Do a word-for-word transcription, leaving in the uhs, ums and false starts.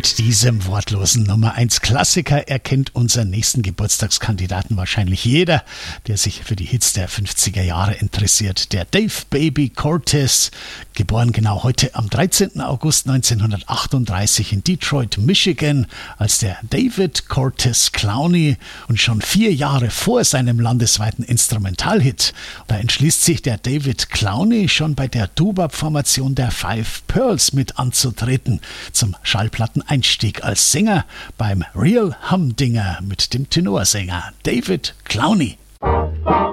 Mit diesem wortlosen Nummer eins Klassiker erkennt unseren nächsten Geburtstagskandidaten wahrscheinlich jeder, der sich für die Hits der fünfziger Jahre interessiert. Der Dave Baby Cortez, geboren genau heute am dreizehnten August neunzehnhundertachtunddreißig in Detroit, Michigan, als der David Cortez Clowney und schon vier Jahre vor seinem landesweiten Instrumentalhit. Da entschließt sich der David Clowney schon bei der Doo-Wop-Formation der Five Pearls mit anzutreten, zum Schallplatteneinstieg als Sänger beim Real Humdinger mit dem Tenorsänger David Clowney.